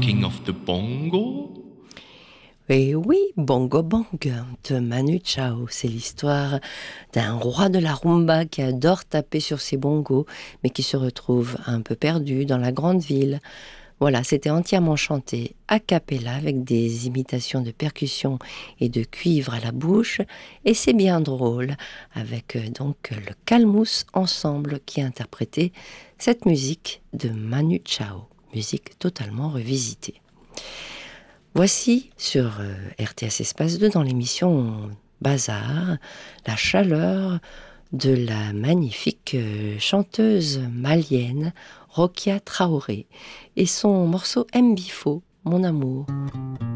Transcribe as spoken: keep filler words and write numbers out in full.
king of the bongo? Et oui, Bongo Bang de Manu Chao, c'est l'histoire d'un roi de la rumba qui adore taper sur ses bongos, mais qui se retrouve un peu perdu dans la grande ville. Voilà, c'était entièrement chanté a cappella avec des imitations de percussions et de cuivre à la bouche, et c'est bien drôle avec euh, donc le Calmous Ensemble qui a interprété cette musique de Manu Chao, musique totalement revisitée. Voici sur euh, R T S Espace deux dans l'émission Bazar, la chaleur de la magnifique euh, chanteuse malienne Rokia Traoré et son morceau Mbifo, Mon amour.